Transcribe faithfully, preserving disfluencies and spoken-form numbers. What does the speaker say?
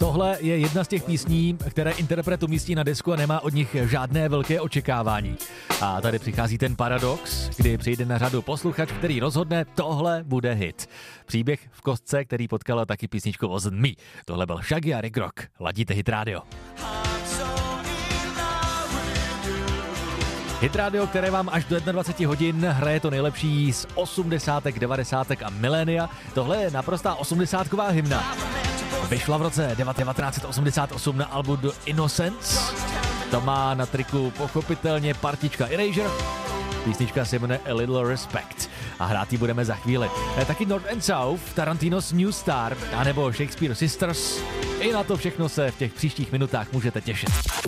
Tohle je jedna z těch písní, které interpret umístí na desku a nemá od nich žádné velké očekávání. A tady přichází ten paradox, kdy přijde na řadu posluchač, který rozhodne, tohle bude hit. Příběh v kostce, který potkala taky písničku Wasn't Me. Tohle byl Shaggy a Rick Rock. Ladíte Hit Radio. Hit Radio, které vám až do dvacet jedna hodin hraje to nejlepší z osmdesátek, devadesátek a milénia. Tohle je naprostá osmdesátková hymna. Vyšla v roce devatenáct osmdesát osm na albu The Innocence. To má na triku pochopitelně partička Erasure. Písnička se jmenuje A Little Respect a hrát ji budeme za chvíli. Taky North and South, Tarantino's New Star, anebo Shakespeare Sisters. I na to všechno se v těch příštích minutách můžete těšit.